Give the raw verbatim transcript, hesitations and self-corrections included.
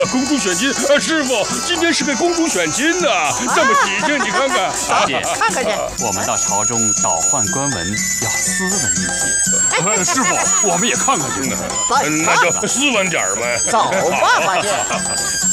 公主选金，呃，师傅，今天是给公主选金呢，这么喜庆，你看看。 姐， 看看去。 我们到朝中倒换官文，要斯文一些。 呃，师傅，我们也看看去呢。 走， 那就斯文点呗。 走吧，伙计。